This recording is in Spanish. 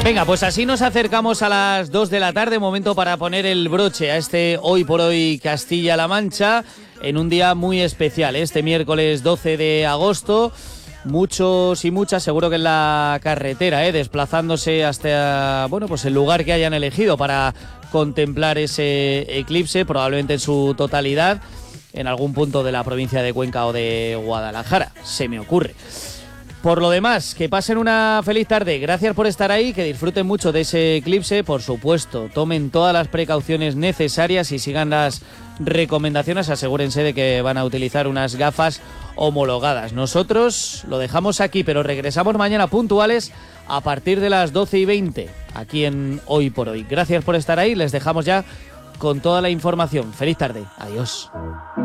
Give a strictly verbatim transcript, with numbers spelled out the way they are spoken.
Venga, pues así nos acercamos a las dos de la tarde, momento para poner el broche a este Hoy por Hoy Castilla-La Mancha, en un día muy especial, este miércoles doce de agosto. Muchos y muchas seguro que en la carretera, ¿eh? desplazándose hasta bueno, pues el lugar que hayan elegido para contemplar ese eclipse, probablemente en su totalidad, en algún punto de la provincia de Cuenca o de Guadalajara, se me ocurre. Por lo demás, que pasen una feliz tarde, gracias por estar ahí, que disfruten mucho de ese eclipse, por supuesto, tomen todas las precauciones necesarias y sigan las recomendaciones, asegúrense de que van a utilizar unas gafas homologadas. Nosotros lo dejamos aquí, pero regresamos mañana puntuales a partir de las doce y veinte, aquí en Hoy por Hoy. Gracias por estar ahí, les dejamos ya con toda la información. Feliz tarde, adiós.